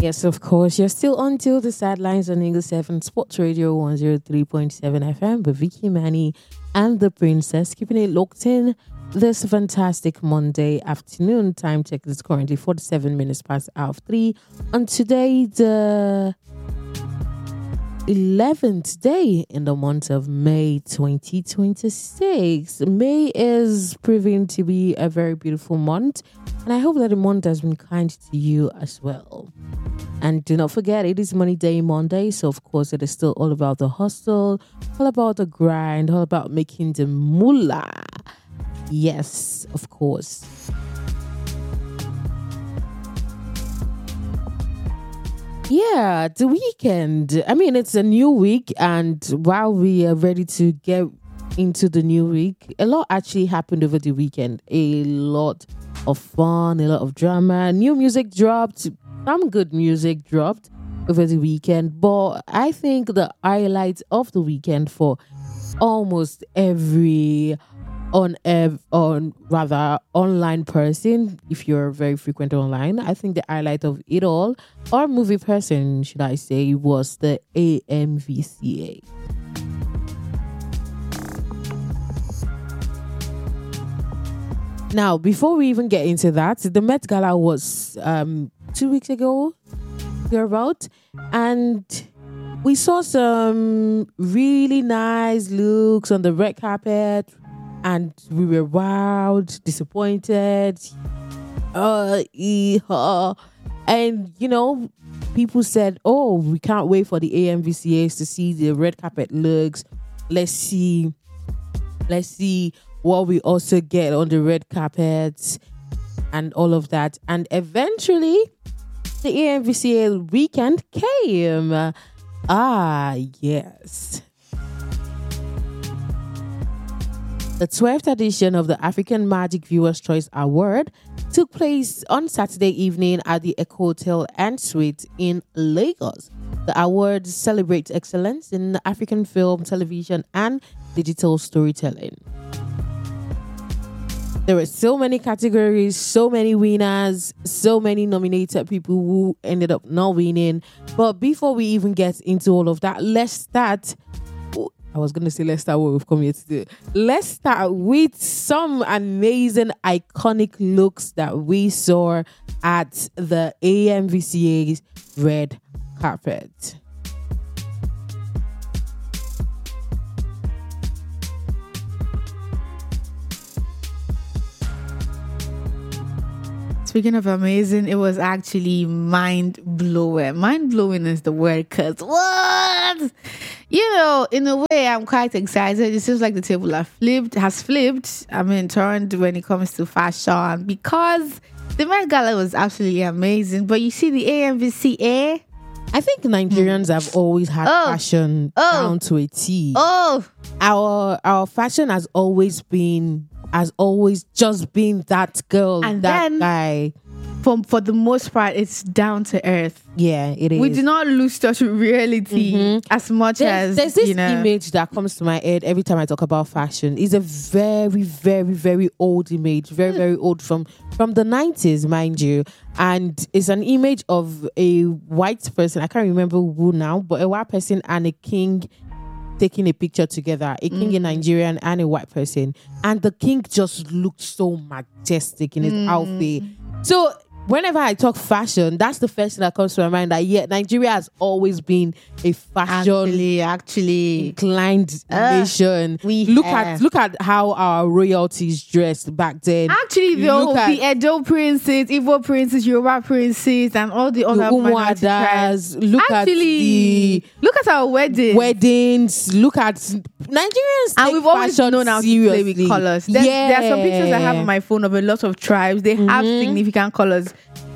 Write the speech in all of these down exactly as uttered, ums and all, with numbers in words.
Yes, of course. You're still on till the sidelines on Eagle seven Sports Radio one oh three point seven F M with Vicky Manny and the Princess, keeping it locked in this fantastic Monday afternoon. Time check is currently forty-seven minutes past hour of three. On today, the eleventh day in the month of May twenty twenty-six. May is proving to be a very beautiful month, and I hope that the month has been kind to you as well. And do not forget, it is Money Day Monday, so of course it is still all about the hustle, all about the grind, all about making the moolah. Yes, of course. Yeah, the weekend. I mean, it's a new week, and while we are ready to get into the new week, a lot actually happened over the weekend. A lot of fun, a lot of drama. New music dropped. Some good music dropped over the weekend, but I think the highlight of the weekend for almost every on ev- on rather online person, if you're very frequent online, I think the highlight of it all, or movie person should I say, was the A M V C A. Now, before we even get into that, the Met Gala was um, two weeks ago, thereabout, and we saw some really nice looks on the red carpet, and we were wowed, disappointed, uh, uh, and you know, people said, "Oh, we can't wait for the A M V C As to see the red carpet looks. Let's see, let's see." What we also get on the red carpet and all of that. And eventually, the A M V C A weekend came. Ah, yes. The twelfth edition of the African Magic Viewers' Choice Award took place on Saturday evening at the Eco Hotel and Suite in Lagos. The award celebrates excellence in African film, television, and digital storytelling. There were so many categories, so many winners, so many nominated people who ended up not winning. But before we even get into all of that, let's start. I was going to say, let's start what we've come here to do. Let's start with some amazing, iconic looks that we saw at the A M V C A's red carpet. Speaking of amazing, it was actually mind-blowing. Mind-blowing is the word, because what? You know, in a way, I'm quite excited. It seems like the table has flipped, has flipped, I mean, turned when it comes to fashion, because the Met Gala was absolutely amazing. But you see the A M V C A? I think Nigerians mm. have always had oh. fashion oh. down to a T. Oh, Our, our fashion has always been... has always just been that girl, and that then, guy. For, for the most part, it's down to earth. Yeah, it is. We do not lose touch with reality mm-hmm. as much there's, as, There's this you know. image that comes to my head every time I talk about fashion. It's a very, very, very old image. Very, very old from, from the nineties, mind you. And it's an image of a white person. I can't remember who now, but a white person and a king taking a picture together, a king, mm. a Nigerian and a white person, and the king just looked so majestic in his mm. outfit. So whenever I talk fashion, that's the first thing that comes to my mind. That yeah, Nigeria has always been a fashion actually, actually inclined uh, nation. We look have. at look at how our royalties dressed back then. Actually, though, the Edo princes, Igbo princes, Yoruba princes, and all the other minority tribes. Look actually, at the look at our weddings. Weddings. Look at Nigerians, and we've always known how to play with colors. There, yeah. there are some pictures I have on my phone of a lot of tribes. They mm-hmm. have significant colors.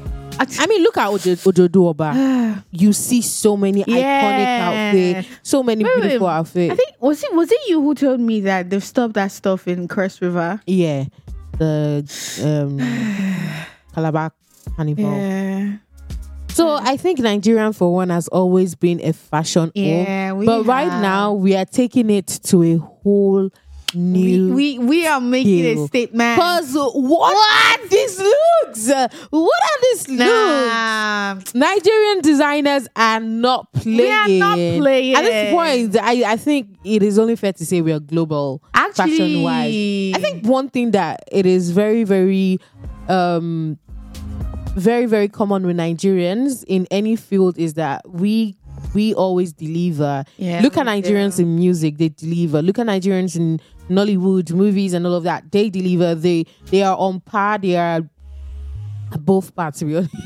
I mean, look at Ojodo Oba. You see so many yeah. iconic outfits, so many wait, beautiful wait. outfits. I think was it was it you who told me that they've stopped that stuff in Cross River? Yeah, the um, Calabar Carnival. Yeah. So I think Nigerian, for one, has always been a fashion yeah, home. But have. right now, we are taking it to a whole new we we, we are making skill. a statement. Because what, what are these looks? What are these nah, looks? Nah. Nigerian designers are not playing. We are not playing. At this point, I, I think it is only fair to say we are global Actually, fashion wise. I think one thing that it is very, very um very, very common with Nigerians in any field is that we we always deliver. Yeah, Look at we Nigerians do. in music, they deliver. Look at Nigerians in Nollywood movies and all of that, they deliver. They they are on par. They are both parts, to be honest.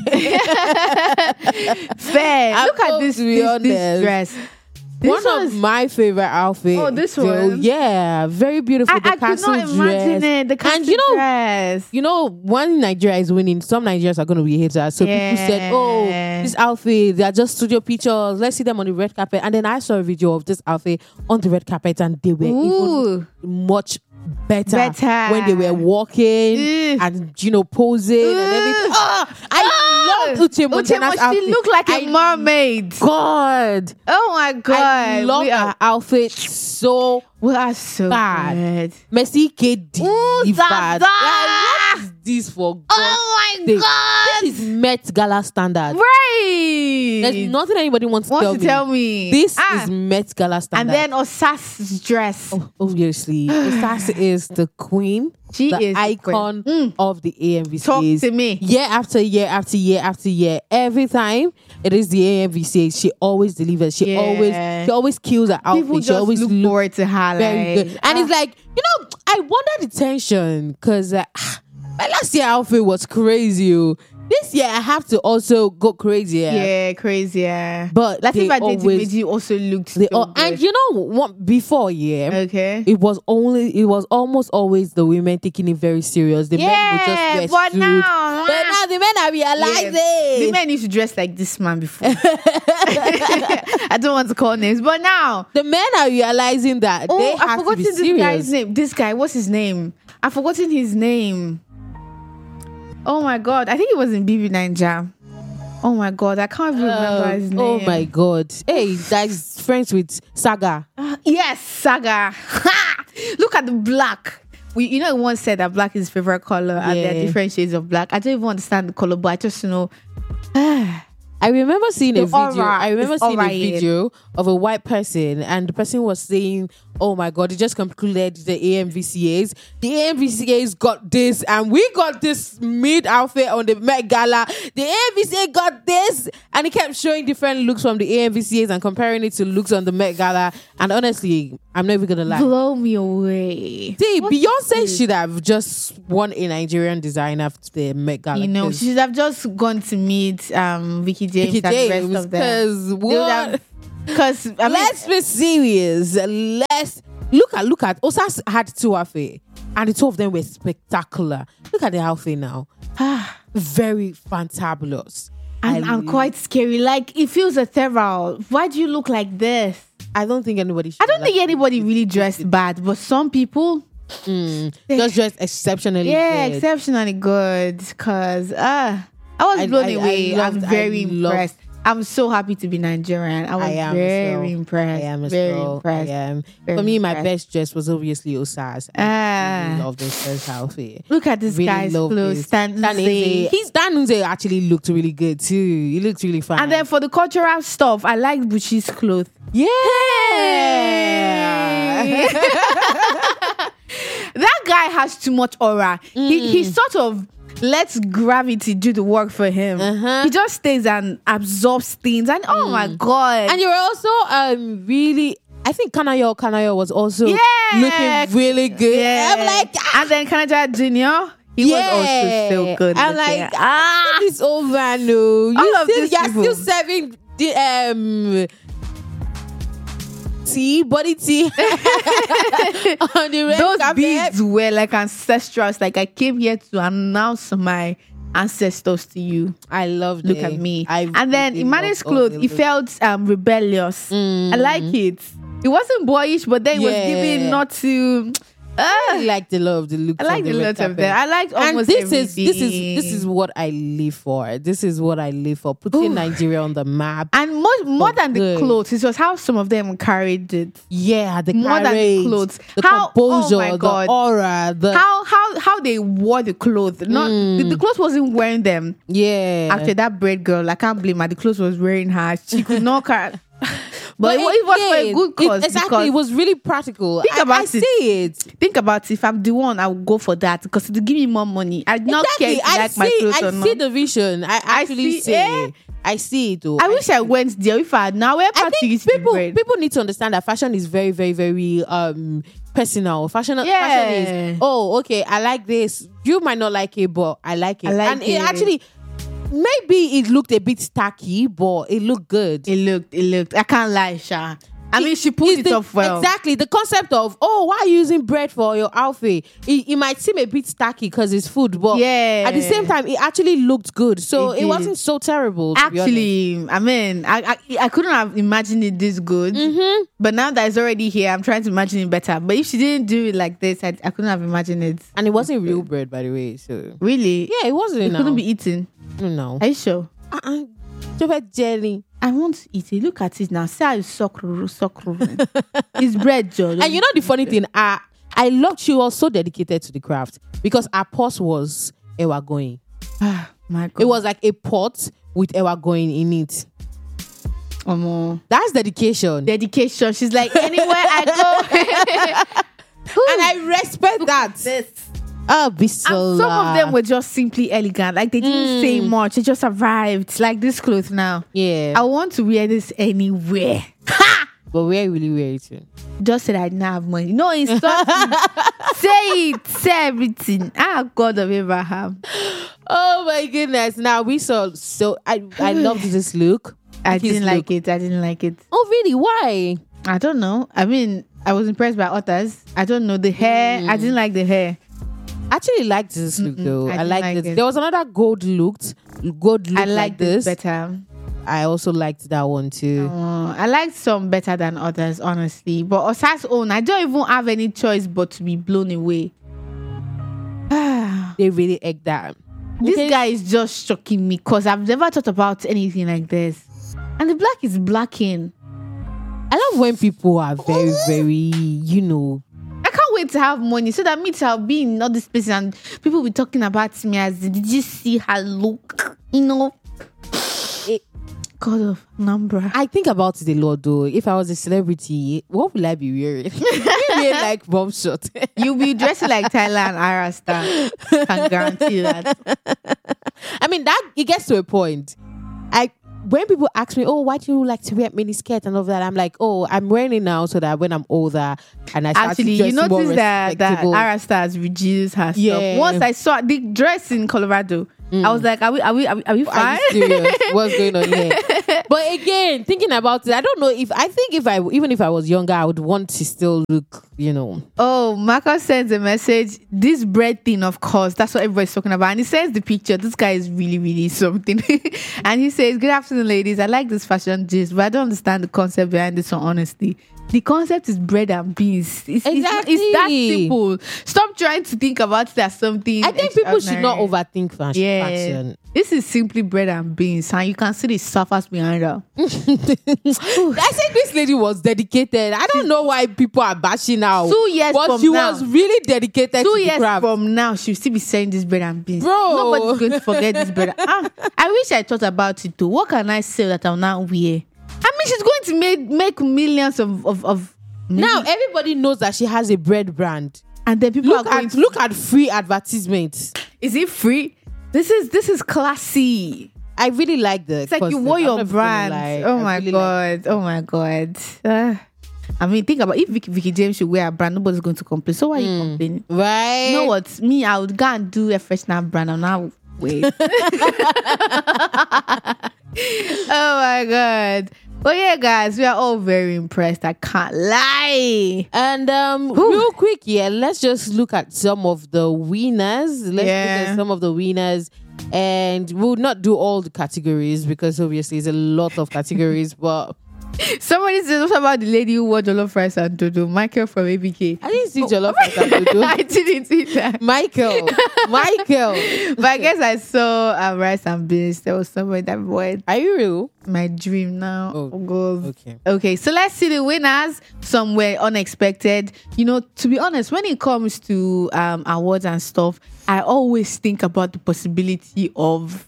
Fair. I'm Look at going this, to be this, honest. this dress. This One was- of my favorite outfits. Oh, this so, one? yeah, very beautiful. I, the I could castle not imagine dress. it. The castle and you know, dress. you know, when Nigeria is winning, some Nigerians are going to be haters. So people said, "Oh, Yeah. this outfit, they are just studio pictures. Let's see them on the red carpet." And then I saw a video of this outfit on the red carpet, and they were Ooh. even much better, Better. when they were walking Ugh. and you know posing and everything. Ugh. Oh, I love Uche Montana's Uche, outfit. she looked like a I- mermaid. God, Oh my god. I love we her are, outfit so we are so bad. good. Messi K D Ooh, bad. Zaza! Like, what is this for God? Oh my sake? god. This is Met Gala standard. Right. There's nothing anybody wants to, Wants tell, to me. tell me. This Ah. is Met Gala And standard. then Osas's dress. Oh, obviously, Osas is the queen, She the is the icon queen. Mm. of the A M V Cs. Talk to me. Year after year after year after year, every time it is the A M V Cs, she always delivers. She Yeah. always, she always kills her outfit. People she just always look looks forward to her. very like, good. And ah. it's like, you know, I wonder the tension because uh, my last year outfit was crazy. oh. This year I have to also go crazy. yeah, crazy. Yeah. But Last they time I did always- you also looked They so all, good. and you know what? Before, yeah, Okay. it was only it was almost always the women taking it very serious. The men would just Yeah, wear but suits. now, But now the men are realizing. the men used to dress like this man before. I don't want to call names, but now, The men are realizing that oh, they I've have to forgotten be this serious. guy's name. This guy, what's his name? I've forgotten his name. Oh my god, I think it was in B B Ninja. Oh my god, I can't even remember Um, his name. oh my god! Hey, that's friends with Saga. Uh, yes, Saga. Ha! Look at the black. We, you know, he once said that black is his favorite color, and there are Yeah. different shades of black. I don't even understand the color, but I just know. I remember seeing The a video. aura I remember is seeing a alright. video of a white person, and the person was saying, "Oh my god, they just concluded the A M V C As. The A M V C As got this, and we got this mid outfit on the Met Gala. The A M V C A got this," and he kept showing different looks from the A M V C As and comparing it to looks on the Met Gala. And honestly, I'm not even gonna lie. Blow me away. See, What Beyonce is- should have just won a Nigerian designer for the Met Gala. You know, 'cause she should have just gone to meet um Vicky James Vicky and the James, rest of them. because what? Because I mean, Let's be serious. Let's look at look at Osas had two outfits, and the two of them were spectacular. Look at the outfit now, very fantabulous. and I, I'm quite scary. Like it feels ethereal. Why do you look like this? I don't think anybody. Should I don't like think anybody really dressed bad, but some people, just dressed exceptionally. yeah, good. exceptionally good. Because uh, I was I- blown I- I away. loved- I'm very I loved- impressed. I'm so happy to be Nigerian. I was I am very as well. impressed. I am as very well. impressed. I am. Very For me, my impressed. best dress was obviously Osas. I Ah. really love this first outfit. Look at this Really guy's love clothes. this. Stan Stan Nze. Nze- He's Stan Nze actually looked really good too. He looked really fine. And then for the cultural stuff, I like Buchi's clothes. yeah. That guy has too much aura. He he sort of lets gravity do the work for him. Uh-huh. He just stays and absorbs things. And oh my god! And you were also um really. I think Kanayo Kanayo was also Yeah. looking really good. Yeah. I'm like, ah, and then Canada Junior, he was also so good. I'm looking. like, ah, it's over, no. You All of still, these you're people. still serving the um tea, body tea on the red those carpet. beads were like ancestral. Like I came here to announce my ancestors to you. I love. Look at me. I and then really Emmanuel's love all clothes, the he looks. felt um, rebellious. I like it. It wasn't boyish, but then it was Yeah. giving not to I liked a lot of the looks. I like of a the lot red of them. carpet. I liked And almost this is everything. this is this is what I live for. This is what I live for. Putting Nigeria on the map. And more, more than the good. clothes, it was how some of them carried it. Yeah, the More than the carriage, clothes. the How- oh composure, my the God. aura, the How how how they wore the clothes. Not the, the clothes wasn't wearing them. yeah. After that bread girl, I can't blame her. The clothes was wearing her. She could not carry. But, it, wa- it was for a again, good cause. It, exactly, because it was really practical. Think I, about I it. see it. think about it. If I'm the one, I will go for that because it will give me more money. I not care Exactly. if you I like my see. clothes I or see not. the vision. I actually see- see. eh? I see it. Though. I wish I went there. If I now wear I party think is the people bread. people need to understand that fashion is very very very um personal. Fashion, fashion Yeah. is oh okay. I like this. You might not like it, but I like it. I like and it. it. actually maybe it looked a bit tacky, but it looked good. It looked, it looked. I can't lie, Sha. I mean, she pulled It's it the- off well. Exactly. The concept of, oh, why are you using bread for your outfit? It, it might seem a bit tacky because it's food, but Yeah. at the same time, it actually looked good. So It it, did. wasn't so terrible. To be honest. Actually, I mean, I, I I couldn't have imagined it this good. Mm-hmm. But now that it's already here, I'm trying to imagine it better. But if she didn't do it like this, I, I couldn't have imagined it. And it wasn't real bread, by the way. So Really? yeah, it wasn't. It now. couldn't be eaten. No. Are you sure? Uh-uh. Just jelly. I want to eat it. Look at it now. See how it's suckle, suckle. It's bread, Joe. And you know the funny thing, I I loved she was so dedicated to the craft because our pot was ewa going. Ah, my God. It was like a pot with ewa going in it. um, That's dedication. dedication. She's like, anywhere I go. And I respect that. This. Oh, And Bisola. some of them were just simply elegant. Like they didn't Mm. say much. They just arrived. Like this clothes now. Yeah. I want to wear this anywhere. But where really wear it to? Just said I didn't have money. No, it's something. Say it. Say everything. Ah, God of Abraham. Oh my goodness. Now we saw so I I loved this look. I His didn't like look. it. I didn't like it. Oh really? Why? I don't know. I mean, I was impressed by others. I don't know. The hair. I didn't like the hair. I actually liked this look though. I I, didn't liked like it. it. There was another gold looked gold look I like liked this. this better. I also liked that one too. Uh, I liked some better than others, honestly. But Osa's own, I don't even have any choice but to be blown away. They really egged that. This Okay. guy is just shocking me because I've never thought about anything like this. And the black is blacking. I love when people are very, very, you know. I can't wait to have money so that means I'll be in all these places and people will be talking about me as did you see her look? You know, It, God of number. I think about it a lot though. If I was a celebrity, what would I be wearing? Maybe like bomb shot. You'll be dressing like Tyler and Ira Star. Can guarantee that. I mean, that it gets to a point. I when people ask me, "Oh, why do you like to wear mini skirt and all of that?" I'm like, "Oh, I'm wearing it now so that when I'm older and I start Actually, to you dress more notice that that respectable." Ira Star has reduced her Yeah. stuff. Once I saw the dress in Colorado, I was like, are we are we are we, are we Are fine? you serious? What's going on here? But again, thinking about it, I don't know if I think if I even if I was younger, I would want to still look, you know. Oh, Marcus sends a message. This bread thing, of course, that's what everybody's talking about. And he sends the picture. This guy is really, really something. And he says, good afternoon, ladies. I like this fashion gist, but I don't understand the concept behind this one, honestly. The concept is bread and beans. It's, Exactly. it's, it's that simple. Stop trying to think about it as something. I think people should not extraordinary. overthink fashion. Yeah. fashion. This is simply bread and beans, and you can see the surface behind her. I said this lady was dedicated. I don't know why people are bashing her. Two years but from she now. was really dedicated Two to the years craft. from now, she'll still be selling this bread and beans. Bro. Nobody's going to forget this bread. Ah, I wish I thought about it too. What can I sell that I'll now wear? I mean, she's going to make make millions of of, of Now everybody knows that she has a bread brand. and then people Look are going at to look at free advertisements. Is it free? This is this is classy. I really like the. It's like you concept. wore I'm your not gonna brand. lie. Oh I my really like- god. Oh my god. Uh, I mean, think about if Vicky, Vicky James should wear a brand, nobody's going to complain. So why are you complaining? right? You know what? Me, I would go and do a freshener brand. I'm now wait. Oh my god. But yeah, guys, we are all very impressed. I can't lie. And um, real quick, yeah, let's just look at some of the winners. Let's Yeah. look at some of the winners. And we'll not do all the categories because obviously it's a lot of categories, but Somebody said what about the lady who wore jollof rice and dodo? Michael from A B K. I didn't see jollof rice and dodo. I didn't see that. Michael, Michael. But I guess I saw um, rice and beans. There was somebody that wore Are you real? my dream now. Oh, Oh, God. okay. Okay, so let's see the winners. Some were unexpected. You know, to be honest, when it comes to um, awards and stuff, I always think about the possibility of.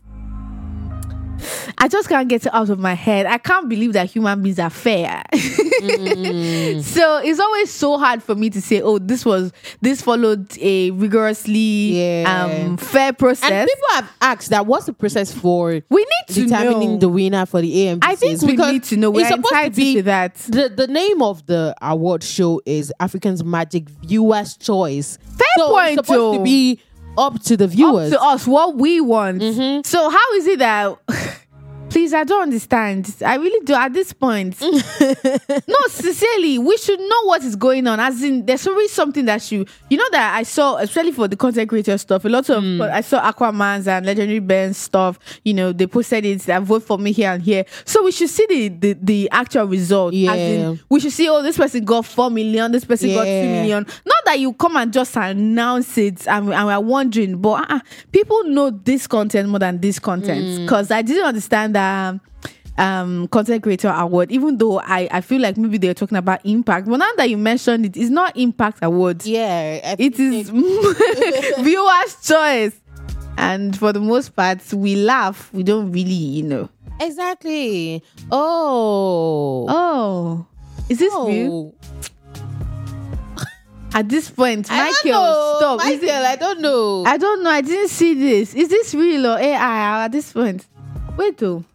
I just can't get it out of my head. I can't believe that human beings are fair. Mm. So it's always so hard for me to say, oh, this was this followed a rigorously Yeah. um, fair process. And people have asked that what's the process for we need to determining know. the winner for the A M V C S? I think we Because need to know. We're it's supposed to entitled be to that. The, the name of the award show is African's Magic Viewers Choice. Fair so point, it's supposed oh. to be up to the viewers. Up to us what we want. Mm-hmm. So how is it that please, I don't understand. I really do at this point. No, sincerely, we should know what is going on. As in, there's always something that you, you know, that I saw, especially for the content creator stuff. A lot of, Mm. I saw Aquaman's and Legendary Ben's stuff. You know, they posted it. That vote for me here and here. So we should see the the, the actual result. As Yeah. in, we should see. Oh, this person got four million. This person got Yeah. two million. Not that you come and just announce it, and, and we're wondering, but uh, people know this content more than this content. Because I didn't understand that. Um, um content creator award, even though I I feel like maybe they're talking about impact, but now that you mentioned it, it's not impact award. Yeah. I It is viewers' choice, and for the most part, we laugh. We don't really, you know. Exactly. Oh. Oh, is this real? Oh. At this point, I Michael, don't know. stop. Is Michael, it- I don't know. I don't know. I didn't see this. Is this real or A I at this point? Wait, though.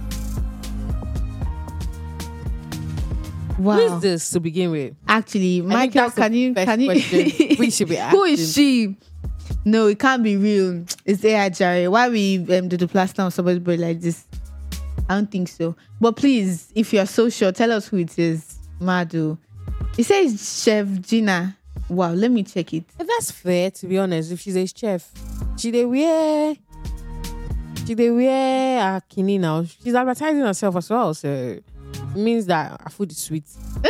Wow. Who is this to begin with? Actually, I think Michael, that's the can you first can you question we should be Who is asking. she? No, it can't be real. It's A I, Jerry. Why we um, do the plaster on somebody's body like this? I don't think so. But please, if you're so sure, tell us who it is. Madu. It says Chef Gina. Wow, let me check it. If that's fair, to be honest, if she's a chef, she they wear, she they wear a kini now. She's advertising herself as well, so it means that her food is sweet.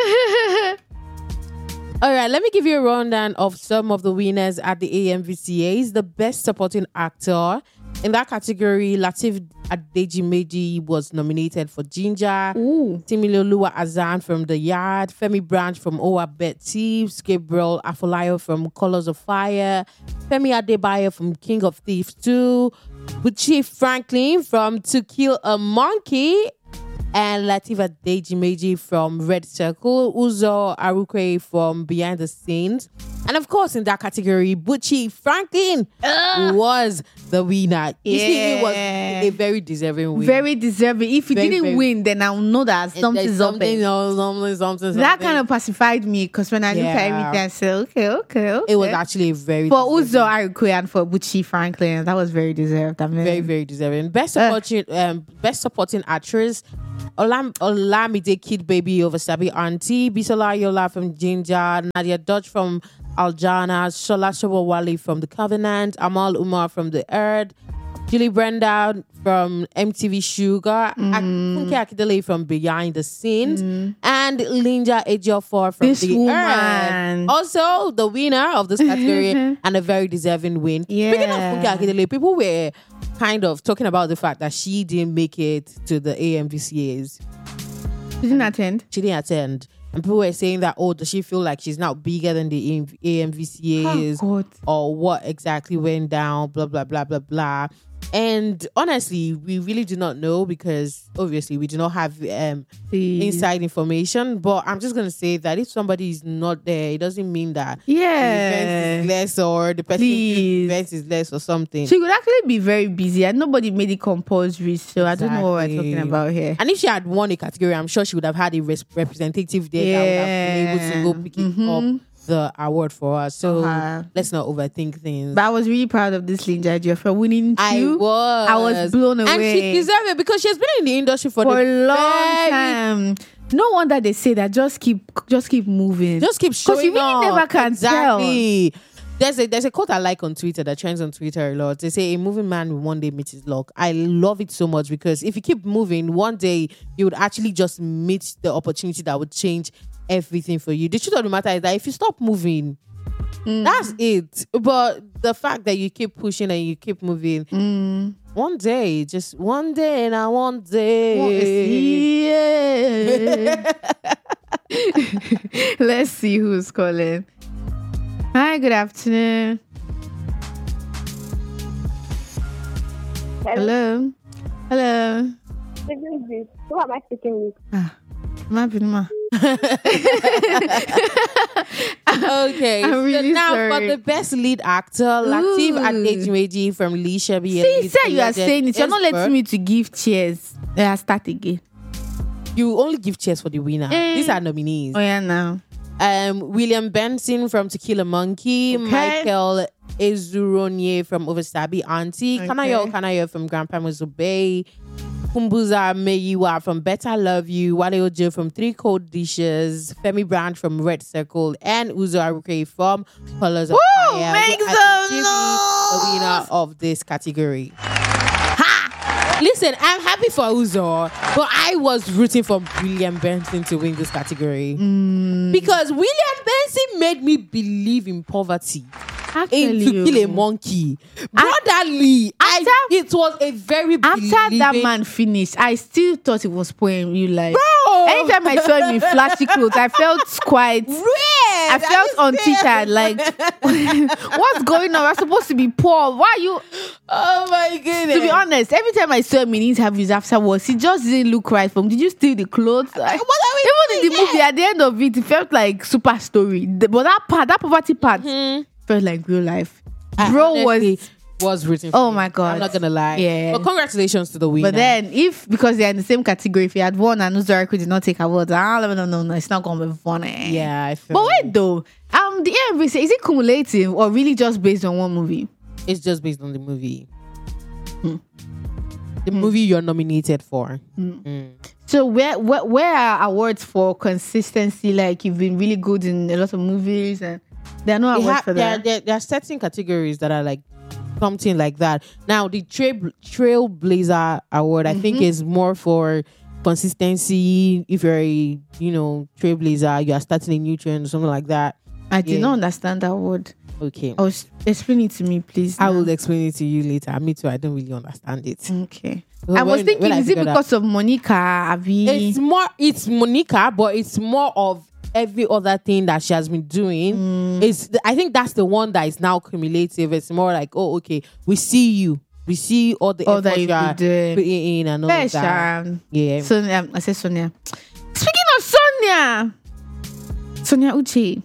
All right, let me give you a rundown of some of the winners at the A M V C As. The best supporting actor in that category, Lateef Adejimeji was nominated for Ginger. Ooh. Timiloluwa Azan from The Yard, Femi Branch from Owa Bet Thieves, Gabriel Afolayo from Colors of Fire, Femi Adebayo from King of Thieves two, Buchi Franklin from To Kill a Monkey, and Lateef Adejimeji from Red Circle, Uzo Arukwe from Behind the Scenes. And of course, in that category, Buchi Franklin Ugh. was the winner. You see, it was Yeah. a very deserving win. Very deserving. If you Very, didn't very- win, then I'll know that There's something's up. something, else, something, something, That something. kind of pacified me because when I look at Yeah. everything, I say, okay, okay, okay. It was actually a very for Uzo deserving- Arukwe and for Buchi Franklin. That was very deserved. I mean, very, very deserving. Best Uh. supporting, um, best supporting actress, Olam Olamide Kid Baby over Sabi Auntie, Bisola Yola from Ginger, Nadia Dodge from Aljana, Shola Shobowale from The Covenant, Amal Umar from The Earth, Julie Brenda from M T V Sugar, Mm. Funke Akindele from Behind the Scenes, and Linda Ejiofor from This The woman. Earth. Also, the winner of this category and a very deserving win. Speaking of Yeah. Funke Akindele, people were kind of talking about the fact that she didn't make it to the A M V C As. She didn't attend. She didn't attend. And people were saying that, oh, does she feel like she's now bigger than the A M V C As? Oh, God. Or what exactly went down, blah, blah, blah, blah, blah. And honestly, we really do not know because obviously we do not have um, The- inside information. But I'm just going to say that if somebody is not there, it doesn't mean that the Yeah. event is less or the person Please. event is less or something. She could actually be very busy and nobody made it compulsory. So I don't know what we're Exactly. talking about here. And if she had won a category, I'm sure she would have had a res- representative there that would have been able to go pick it Mhm. up the award for us. So Uh-huh. let's not overthink things. But I was really proud of this Linda Ejiofor for winning two. I was. I was blown And she away. deserved it because she has been in the industry for, for the a long very- time. No wonder they say that just keep just keep moving. Just keep showing you really up. never can exactly. There's a there's a quote I like on Twitter that trends on Twitter a lot. They say a moving man will one day meet his luck. I love it so much because if you keep moving, one day you would actually just meet the opportunity that would change everything for you. The truth of the matter is that if you stop moving, mm. that's it. But the fact that you keep pushing and you keep moving, mm. one day, just one day, and I one day. Yeah. Let's see who's calling. Hi, good afternoon. Hello. Hello. Hello. Who am I speaking with? Ah, ma ma. Okay, I'm really so now sorry. for the best lead actor, Lateef Adédìméjì from Lee Shelby. See, say you are saying it. You're not letting me to give cheers. Yeah, start again. You only give cheers for the winner. Eh. These are nominees. Oh yeah, now. Um, William Benson from To Kill a Monkey, Okay. Michael Ezuronye from Oversabi Auntie, Okay. Kanayo Kanayo from Grandpa Obey, Kumbuza Meyiwa from Better Love You, Wale Ojo from Three Cold Dishes, Femi Brand from Red Circle, and Uzo Aruke from Colors of Woo! Fire. Make who are some the winner of this category. Ha! Listen, I'm happy for Uzo, but I was rooting for William Benson to win this category. Mm. Because William Benson made me believe in poverty. Actually, In To Kill a Monkey. Brotherly. I, After- it was a very After that believing- man finished, I still thought it was pouring real life. Bro! Anytime I saw him in flashy clothes, I felt quite. Red. I felt untethered. Like, what's going on? We're supposed to be poor. Why are you? Oh my goodness. To be honest, every time I saw him in interviews afterwards, he just didn't look right for him. Did you steal the clothes? Like, What are we even in the doing? movie, at the end of it, it felt like super story. The- But that part, that poverty part, Mhm. felt like real life. I Bro honestly was. was written. Oh for my him. God. I'm not gonna lie. Yeah. But congratulations to the winner. But then, if because they're in the same category, if he had won and Uzo Aruke did not take awards, ah, no, no, no, no, it's not gonna be funny. yeah, I feel But wait though, um, the A M V C, is it cumulative or really just based on one movie? it's just based on the movie. Hmm. The movie you're nominated for. Mm. So where, where where are awards for consistency? Like you've been really good in a lot of movies, and there are no They awards have- for there, that. there, there are certain categories that are like something like that. Now, the trail, Trailblazer Award, I think, is more for consistency. If you're a, you know, trailblazer, you are starting a new trend or something like that. I did yeah. not understand that word. Okay. Oh, s- explain it to me, please. I now. will explain it to you later. Me too, I don't really understand it. Okay. Well, I was when- thinking, when I is it figured because of Monica? Abi? It's more, it's Monica, but it's more of every other thing that she has been doing. Mm. It's, I think that's the one that is now cumulative. It's more like, oh, okay, we see you. We see all the All that effort you've you are been doing. putting in and all Fair, of that. Sharon. Yeah. Sonia, I said Sonia. Speaking of Sonia, Sonia Uche.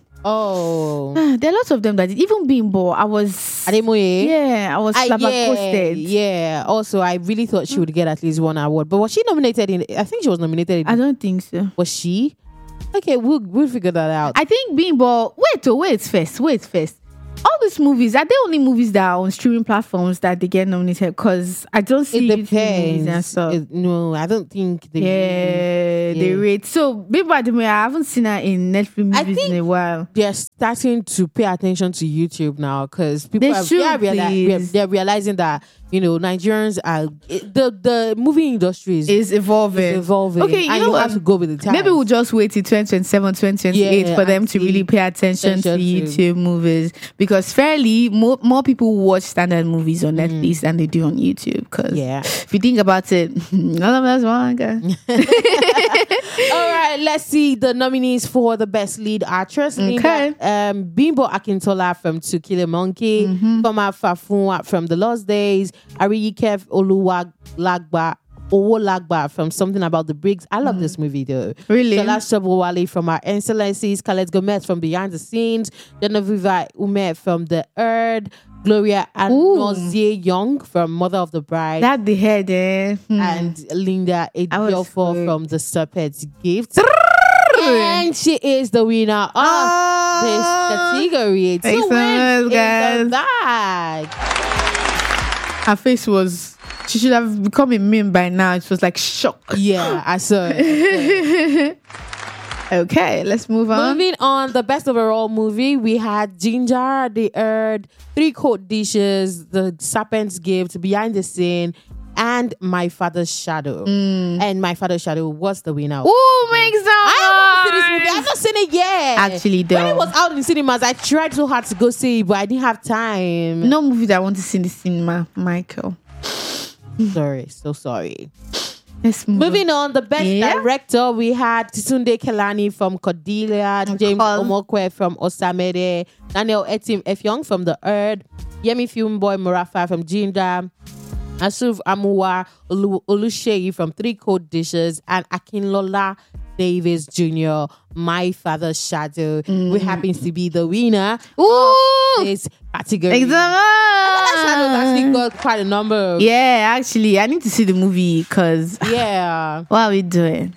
Oh. Ah, there are lots of them that did. Even Bimbo, I was. Ademoye. Yeah, I was I- yeah, flabbergasted. yeah. Also, I really thought she would get at least one award. But was she nominated in? I think she was nominated. I In, don't think so. was she? Okay, we'll we'll figure that out. I think Bimbo. Wait, oh, wait first. Wait first. All these movies, are they only movies that are on streaming platforms that they get nominated? Because I don't see it YouTube movies and depends. stuff. It- no, I don't think. They yeah, they Yeah. rate. So, Bimbo Ademoye, I haven't seen her in Netflix I movies in think- a while. They're starting to pay attention to YouTube now because people They are, should, they are reali- please. they're realizing that, you know, Nigerians are it, the the movie industry is, It's evolving. is evolving. Okay, you and know you what? have to go with the times. Maybe we'll just wait till twenty twenty-seven, twenty twenty-eight Yeah, for them and to see really pay attention, to attention to- YouTube movies, because fairly more, more people watch standard movies on Netflix than they do on YouTube. Because Mm. Yeah. if you think about it, none of us want to All right, let's see the nominees for the best lead actress. Okay. Um, Bimbo Akintola from To Kill a Monkey, Mm-hmm. Fama Fafunwa from The Lost Days, Ariyikev Oluwalagba Owolagba from Something About the Briggs. I love this movie though. Really? Shola Sobowale from Our Excellencies, Khaled Gomez from Behind the Scenes, Genevieve Ume from The Earth, Gloria Anozie Young from Mother of the Bride, that the head eh? Hmm. and Linda was Ejiofor good. from The Serpent's Gift. And she is the winner of this category. Two Thanks so wins much, guys. in the bag. Her face was, she should have become a meme by now. It was like shock. Yeah, I saw it. Okay, let's move on. Moving on, the best overall movie, we had Ginger, The Earth, Three Cold Dishes, The Serpent's Gift, Behind the Scene, and My Father's Shadow. And My Father's Shadow was the winner. Ooh, make some I haven't seen this movie. I've not seen it yet. Actually, though. When it was out in cinemas, I tried so hard to go see it, but I didn't have time. No movie that I want to see in the cinema, Michael. Sorry, so sorry. Let's move Moving on, the best Yeah. director, we had Tunde Kelani from Cordelia, James Col- Omokwe from Osamede, Daniel Etim Efyong from The Earth, Yemi Filmboy Murafa from Ginger, Asuf Amuwa Olu- Oluseyi from Three Cold Dishes, and Akinlola Davis Junior, My Father's Shadow, who happens to be the winner Ooh, of this category. exam. Shadow actually got quite a number of, Yeah, actually, I need to see the movie because yeah. what are we doing?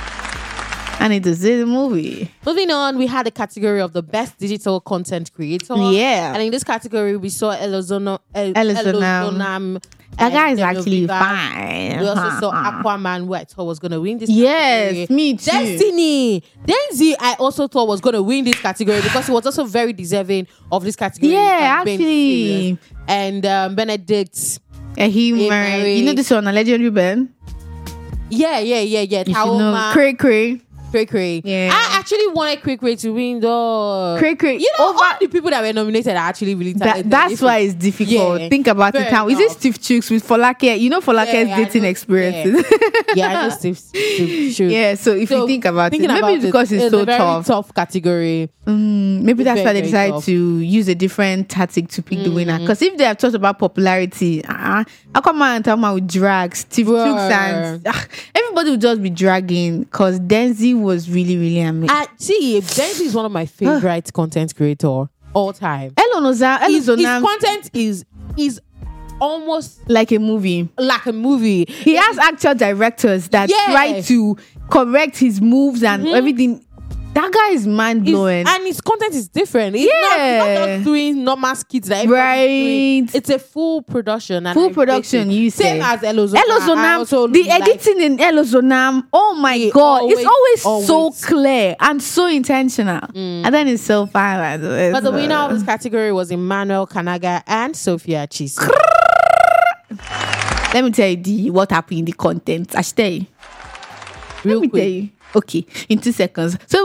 I need to see the movie. Moving on, we had a category of the best digital content creator. Yeah. And in this category, we saw Elozona, El, Elozonam. Elozonam. That guy is and actually Demoviva. fine. We also saw Uh-huh. Aquaman, who I thought was going to win this Yes, category. me too. Destiny. Denzi, I also thought was going to win this category because he was also very deserving of this category. Yeah, if I'm being actually. serious. And um, Benedict. And he Hey, married. Mary. You know this one, a legendary band. Yeah, yeah, yeah, yeah. You should know, Taoma. Cray Cray. Cray Cray. Yeah. I actually wanted Cray Cray to win though. Cray Cray. You know, Over- all the people that were nominated are actually really That, talented. that's If why it- it's difficult. Yeah, Think about fair it now. Is it enough. Steve Chooks with Folake? You know Folake's Yeah, I dating know- experiences. Yeah, I know Steve, Steve should. Yeah, so if you think about it, thinking maybe about it's because it's, it's so a very tough. tough category. Mm, maybe that's Very, why they very decided tough. to use a different tactic to pick the winner. Mm. Because if they have talked about popularity, uh, Aquaman and Thelma would drag Steve Bruh. Chooks and uh, everybody would just be dragging because Denzi was really, really amazing. I see. Denzi is one of my favorite content creator all time. Elonoza, His, his Elozonam, content is is almost like a movie. like a movie. He has actual directors that Yeah. try to correct his moves and everything. That guy is mind His- blowing. and his content is different. It's, not, Yeah. it's not just doing normal skits that everybody's doing. Right. It's a full production. And Full I rate production, it. you Same say. as Elozonam. I also Elozonam, the like- editing in Elozonam, oh my It god, it's always- always, so always. clear and so intentional. And then it's so fun. But the winner of this category was Emmanuel Kanaga and Sophia Chisi. Let me tell you the what happened in the content. I stay. Real Let me quick. tell you. Okay, in two seconds. So